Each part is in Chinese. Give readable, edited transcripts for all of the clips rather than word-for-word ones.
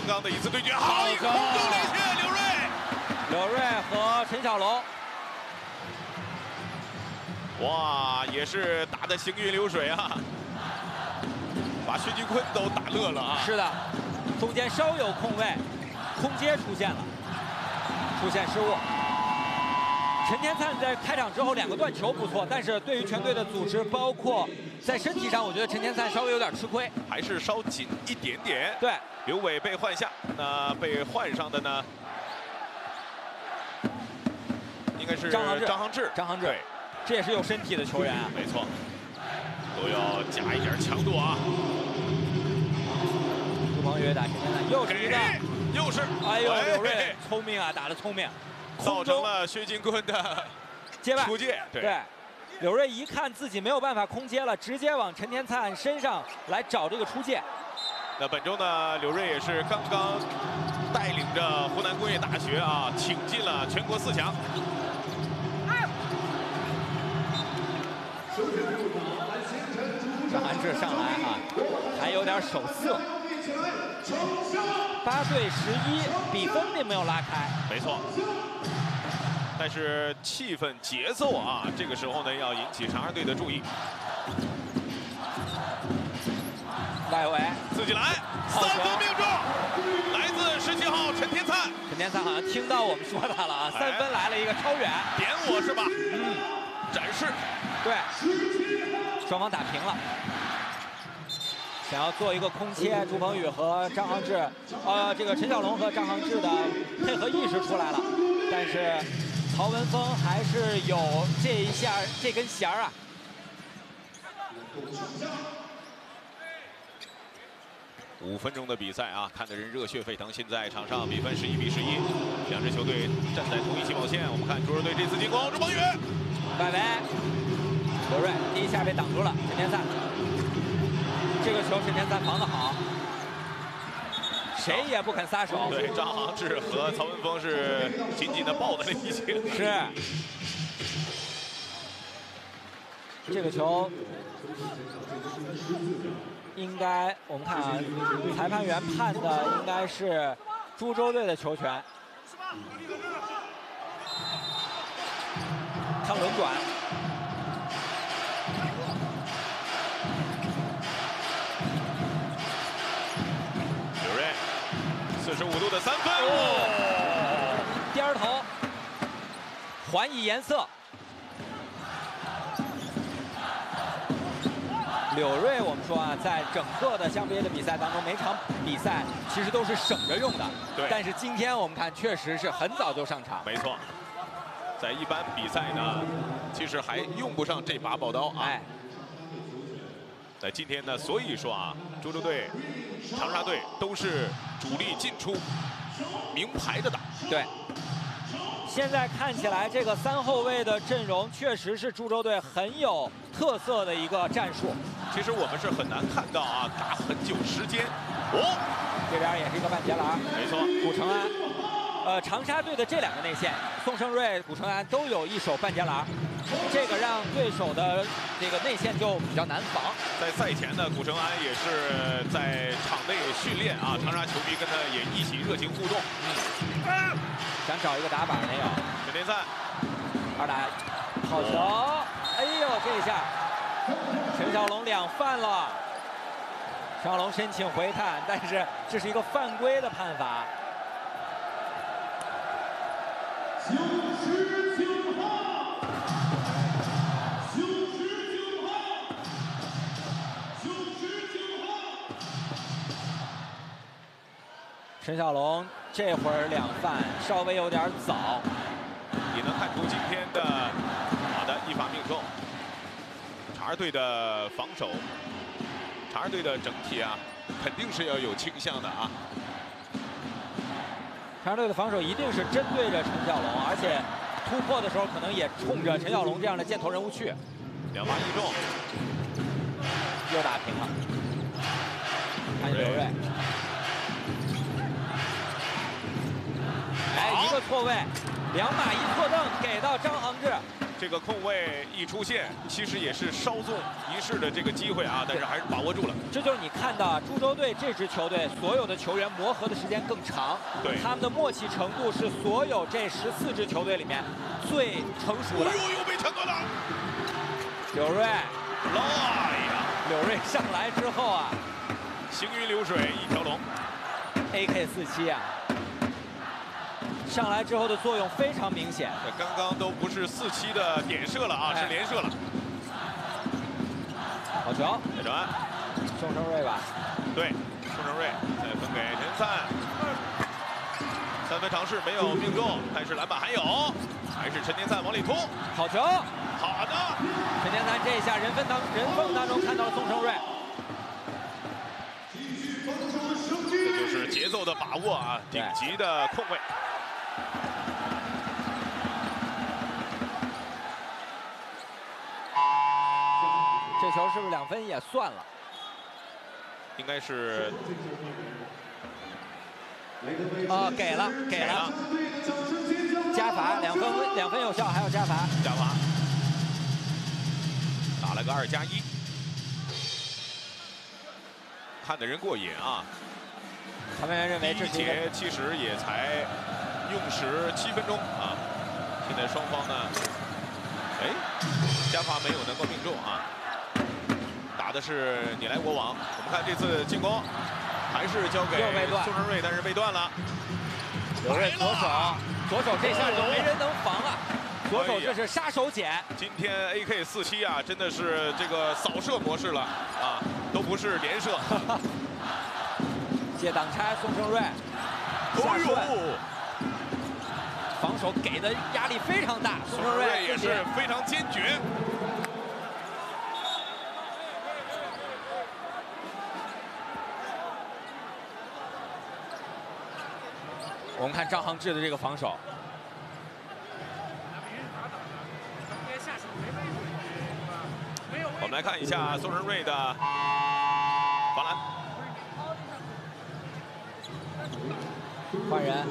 刚的一次对决，好一个空中连线， 柳锐和陈小龙。 哇，也是打得行云流水啊，把薛金坤都打乐了啊！ 是的，中间稍有空位，空接出现了，出现失误。陈天灿在开场之后2个断球不错，但是对于全队的组织，包括在身体上，我觉得陈天灿稍微有点吃亏， 还是稍紧一点点。 对， 刘伟被换下，那被换上的呢，应该是张航志。对。 这也是有身体的球员啊， 没错，都要加一点强度啊。 朱鹏宇打陈天灿，又是一个， 又是， 哎呦，柳锐聪明啊，打得聪明， 造成了薛金坤的接败出界。对， 柳锐一看自己没有办法空接了，直接往陈天灿身上来找这个出界。 那本周呢，柳锐也是刚刚带领着湖南工业大学啊，挺进了全国4强。 张涵志上来啊，还有点手涩。8对11，比分并没有拉开。 没错。但是气氛节奏啊，这个时候呢要引起长沙队的注意。 外围自己来，3分命中，来自17号陈天灿。 陈天灿好像听到我们说他了啊，3分来了一个超远， 点我是吧？展示。 对。 双方打平了，想要做一个空切，朱鹏宇和张航志，这个陈小龙和张航志的配合意识出来了，但是曹文峰还是有这根弦儿啊。 5分钟的比赛啊，看得人热血沸腾。现在场上比分11比11，两支球队站在同一起跑线。我们看中日队这次进攻，朱鹏宇外围。 刘锐第一下被挡住了，陈天灿，这个球陈天灿防得好，谁也不肯撒手。 对，张航志和曹文峰是紧紧的抱在了一起。 是，这个球应该我们看啊，裁判员判的应该是株洲队的球权。看轮转。 45度的3分， 哦， 颠头，还以颜色。柳锐，我们说啊，在整个的CBA的比赛当中，每场比赛其实都是省着用的。 对。 但是今天我们看，确实是很早就上场。 没错，在一般比赛呢，其实还用不上这把宝刀啊。哎。在今天呢，所以说啊，株洲队、长沙队都是主力进出、名牌的打。 对。现在看起来，这个3后卫的阵容确实是株洲队很有特色的一个战术。 其实我们是很难看到啊，打很久时间。哦， 这边也是一个半截篮。 没错， 古承安。长沙队的这2个内线，宋胜瑞、古承安都有一手半截篮。 这个让对手的这个内线就比较难防。 在赛前呢，古承安也是在场内训练啊，长沙球迷跟他也一起热情互动。 想找一个打板没有？ 陈天灿 2打，好球！哎呦，这一下陈小龙2犯了。陈小龙申请回看，但是这是一个犯规的判罚。 陈小龙这会儿2犯，稍微有点早。 也能看出今天的好的一罚命中。长沙队的防守，长沙队的整体啊，肯定是要有倾向的啊。 长沙队的防守一定是针对着陈小龙，而且突破的时候可能也冲着陈小龙这样的箭头人物去。 2罚1中， 又打平了。看刘锐。 哎，一个错位，2码1错蹬给到张航志， 这个空位一出现，其实也是稍纵一逝的这个机会啊，但是还是把握住了。 这就是你看到株洲队这支球队所有的球员磨合的时间更长， 对， 他们的默契程度是所有这14支球队里面最成熟的。 又被抢断了， 柳瑞， 哎呀， 柳瑞上来之后啊， 行云流水一条龙 ，AK47啊。上来之后的作用非常明显。 刚刚都不是4-7的点射了啊，是连射了。 好球， 再转， 宋承瑞吧？ 对，宋承瑞再分给陈灿，3分尝试没有命中，但是篮板还有，还是陈天灿往里突， 好球， 好的。 陈天灿这一下人缝当中看到了宋承瑞。 这就是节奏的把握啊，顶级的控卫。 这球是不是2分也算了？ 应该是。 给了。加罚2分有效，还要加罚。 加罚。打了个2+1，看得人过瘾啊。 裁判员认为这节其实也才用时7分钟啊。现在双方呢，加罚没有能够命中啊。打的是你来我往。我们看这次进攻还是交给宋承瑞，但是被断了。 柳瑞左手这下就没人能防啊！左手这是杀手锏。 今天 AK47啊，真的是这个扫射模式了啊，都不是连射。 借挡拆，宋承瑞下顺，防守给的压力非常大。宋承瑞也是非常坚决。 我们看张航志的这个防守， 我们来看一下宋承瑞的罚篮。 换人，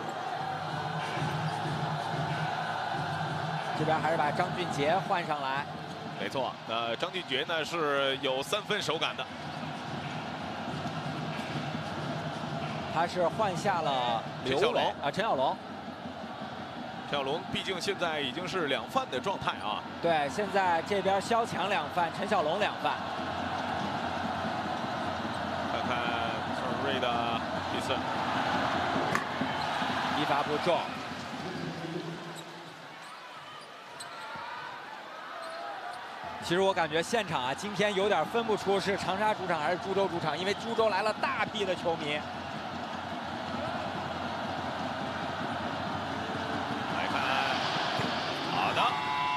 这边还是把张俊杰换上来。 没错，张俊杰呢是有3分手感的。 他是换下了陈小龙啊，陈小龙。 陈小龙毕竟现在已经是2犯的状态啊。 对，现在这边肖强2犯，陈小龙2犯。 看看宋承瑞的第4， 一罚不中。其实我感觉现场啊，今天有点分不出是长沙主场还是株洲主场，因为株洲来了大批的球迷。 来看，好的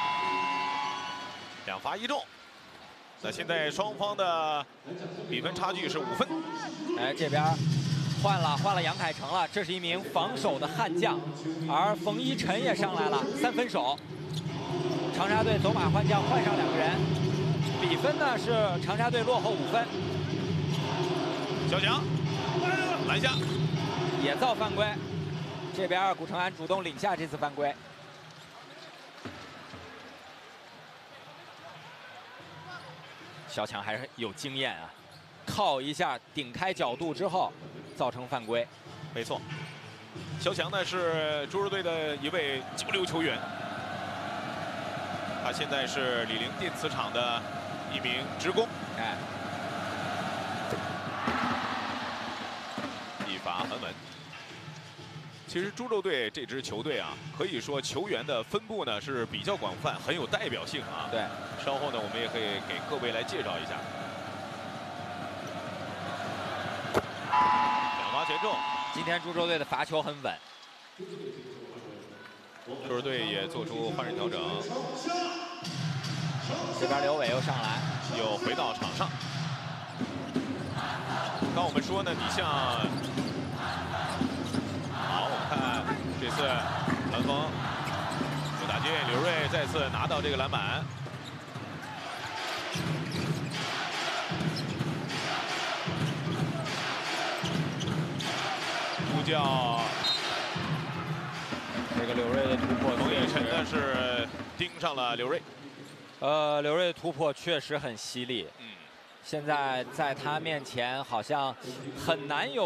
，2罚1中。那现在双方的比分差距是5分。 这边换了杨凯成了，这是一名防守的悍将，而冯一晨也上来了，3分手。长沙队走马换将，换上2个人，比分呢是长沙队落后5分。 小强篮下， 也造犯规，这边古承安主动领下这次犯规。小强还是有经验啊，靠一下顶开角度之后，造成犯规。 没错，小强呢是株洲队的一位9流球员，他现在是李宁电磁厂的一名职工。一罚很稳。其实株洲队这支球队啊，可以说球员的分布呢是比较广泛，很有代表性啊。 对， 稍后呢我们也可以给各位来介绍一下。2罚全中。 今天株洲队的罚球很稳。 株洲队也做出换人调整。 这边刘伟又上来， 又回到场上。刚我们说呢，你像，好，我们看这次篮锋有打进，刘瑞再次拿到这个篮板。呼叫， 这个刘瑞的突破， 冯一晨呢是盯上了刘瑞。 刘瑞突破确实很犀利。现在在他面前好像很难有。